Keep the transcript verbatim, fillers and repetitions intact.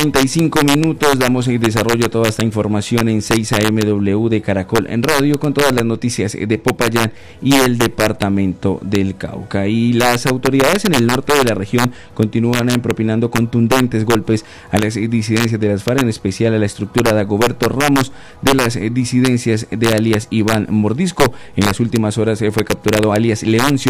treinta y cinco minutos, damos el desarrollo a toda esta información en seis A M W de Caracol en Radio, con todas las noticias de Popayán y el departamento del Cauca. Y las autoridades en el norte de la región continúan propinando contundentes golpes a las disidencias de las FARC, en especial a la estructura de Dagoberto Ramos de las disidencias de alias Iván Mordisco. En las últimas horas fue capturado alias Leoncio,